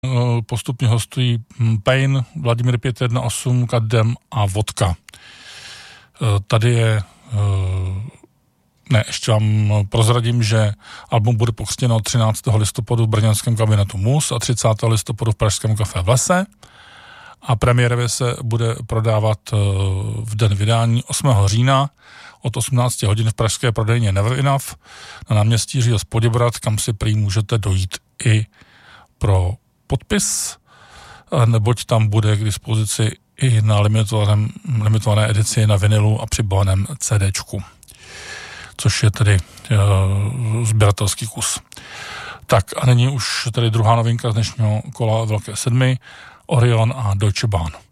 postupně hostují Pain, Vladimír 518, Kadem a Vodka. Tady je... ještě vám prozradím, že album bude pokřtěno 13. listopadu v brněnském kabinetu Mus a 30. listopadu v pražském Café v Lese a premiérově se bude prodávat v den vydání 8. října od 18 hodin v pražské prodejně Never Enough na náměstí Jiřího z Poděbrad, kam si prý můžete dojít i pro podpis, neboť tam bude k dispozici i na limitované edici na vinilu a přibavaném CDčku, což je tedy sběratelský kus. Tak a nyní už tady druhá novinka z dnešního kola Velké sedmi, Orion a Deutsche Bahn.